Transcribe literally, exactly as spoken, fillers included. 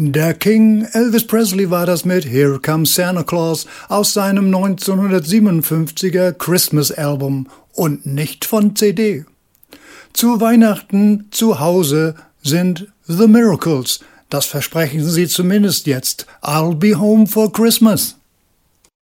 Der King Elvis Presley war das mit Here Comes Santa Claus aus seinem neunzehnhundertsiebenundfünfziger Christmas-Album und nicht von C D. Zu Weihnachten zu Hause sind The Miracles. Das versprechen sie zumindest jetzt. I'll be home for Christmas.